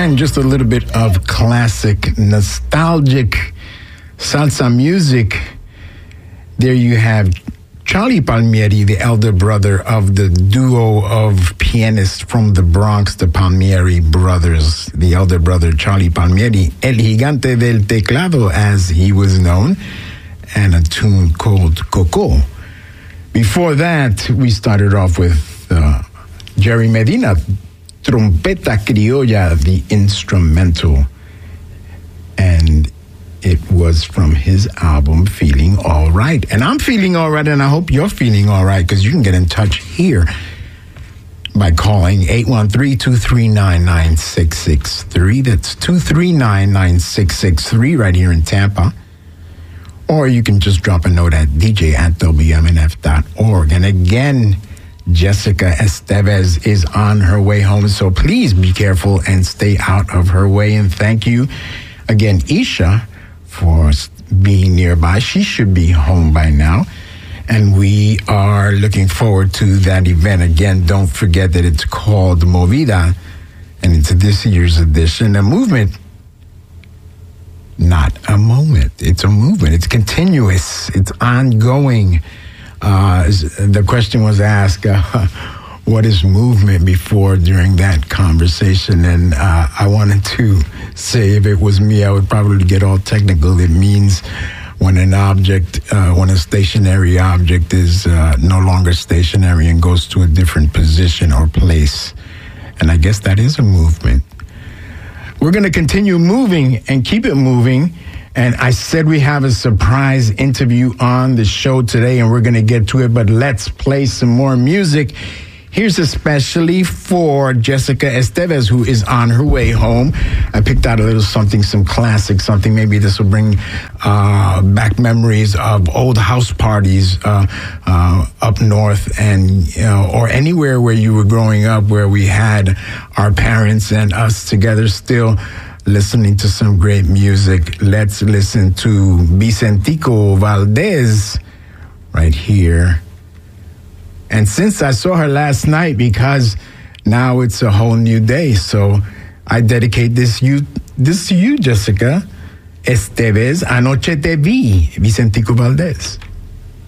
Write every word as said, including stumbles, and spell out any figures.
And just a little bit of classic, nostalgic salsa music. There you have Charlie Palmieri, the elder brother of the duo of pianists from the Bronx, the Palmieri brothers. The elder brother, Charlie Palmieri, El Gigante del Teclado, as he was known, and a tune called Coco. Before that, we started off with uh, Jerry Medina, Trompeta Criolla, the instrumental. And it was from his album, Feeling All Right. And I'm feeling all right, and I hope you're feeling all right, because you can get in touch here by calling eight one three, two three nine, nine six six three. That's two three nine, nine six six three right here in Tampa. Or you can just drop a note at d j at w m n f dot org. And again, Jessica Estevez is on her way home, so please be careful and stay out of her way. And thank you again, Isha, for being nearby. She should be home by now. And we are looking forward to that event. Again, don't forget that it's called Movida, and it's this year's edition. A movement, not a moment. It's a movement. It's continuous. It's ongoing. Uh, the question was asked, uh, what is movement before, during that conversation? And uh, I wanted to say, if it was me, I would probably get all technical. It means when an object, uh, when a stationary object is uh, no longer stationary and goes to a different position or place. And I guess that is a movement. We're going to continue moving and keep it moving. And I said we have a surprise interview on the show today, and we're going to get to it. But let's play some more music. Here's especially for Jessica Estevez, who is on her way home. I picked out a little something, some classic something. Maybe this will bring uh, back memories of old house parties uh, uh, up north, and you know, or anywhere where you were growing up, where we had our parents and us together still listening to some great music. Let's listen to Vicentico Valdez right here. And since I saw her last night, because now it's a whole new day, so I dedicate this you this to you, Jessica Estevez. Anoche te vi, Vicentico Valdez.